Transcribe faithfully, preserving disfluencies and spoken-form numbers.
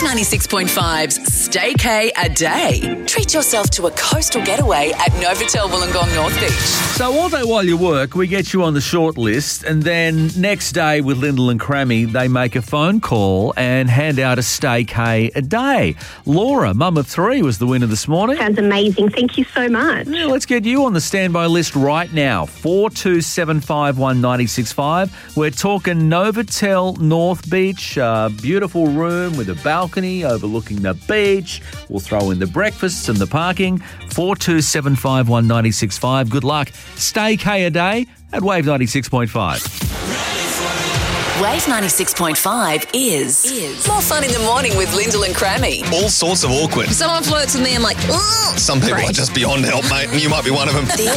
ninety-six point five's Staycay a Day. Treat yourself to a coastal getaway at Novotel Wollongong North Beach. So all day while you work, we get you on the short list, and then next day with Lyndall and Crammy, they make a phone call and hand out a Staycay a Day. Laura, mum of three, was the winner this morning. Sounds amazing. Thank you so much. Yeah, let's get you on the standby list right now. four two seven five one nine six five. We're talking Novotel North Beach. Uh, beautiful room with a balcony overlooking the beach. We'll throw in the breakfasts and the parking. four two seven five one nine six five. Good luck. Staycay a Day at Wave ninety-six point five. Wave ninety-six point five is, is more fun in the morning with Lyndall and Crammy. All sorts of awkward. Someone flirts with me, I'm like, ugh. Some people Great. are just beyond help, mate, and you might be one of them. The